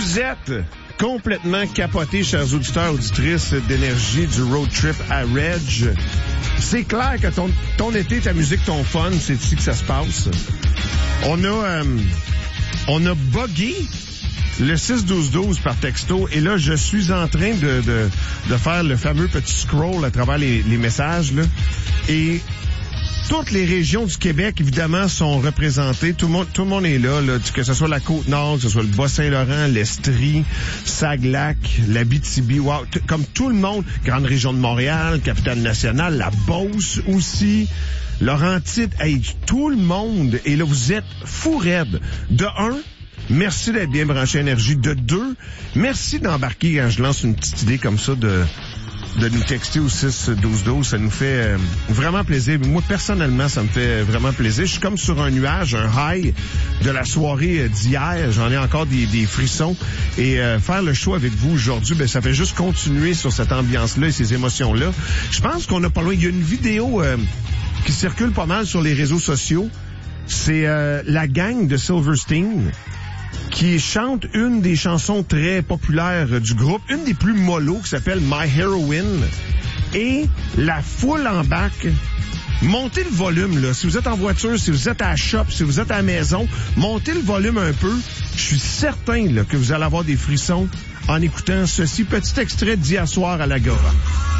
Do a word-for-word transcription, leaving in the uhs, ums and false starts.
Vous êtes complètement capotés, chers auditeurs, auditrices d'énergie du road trip à Reg. C'est clair que ton, ton été, ta musique, ton fun, c'est ici que ça se passe. On a, euh, on a buggé le six douze douze par texto, et là, je suis en train de, de, de faire le fameux petit scroll à travers les, les messages, là. Et toutes les régions du Québec, évidemment, sont représentées. Tout le monde, tout le monde est là, là, que ce soit la Côte-Nord, que ce soit le Bas-Saint-Laurent, l'Estrie, Saglac, l'Abitibi, wow, t- comme tout le monde. Grande région de Montréal, Capitale-Nationale, la Beauce aussi, Laurentides, hey, tout le monde. Et là, vous êtes fou raide. De un, merci d'être bien branché Énergie. De deux, merci d'embarquer quand je lance une petite idée comme ça de... de nous texter au six douze douze. Ça nous fait euh, vraiment plaisir. Moi, personnellement, ça me fait vraiment plaisir. Je suis comme sur un nuage, un high de la soirée d'hier. J'en ai encore des, des frissons. Et euh, faire le show avec vous aujourd'hui, ben ça fait juste continuer sur cette ambiance-là et ces émotions-là. Je pense qu'on n'a pas loin. Il y a une vidéo euh, qui circule pas mal sur les réseaux sociaux. C'est euh, la gang de Silverstein qui chante une des chansons très populaires du groupe, une des plus mollo, qui s'appelle My Heroine. Et la foule en bac, montez le volume, là. Si vous êtes en voiture, si vous êtes à la shop, si vous êtes à la maison, montez le volume un peu. Je suis certain là, que vous allez avoir des frissons en écoutant ceci. Petit extrait d'hier soir à l'Agora.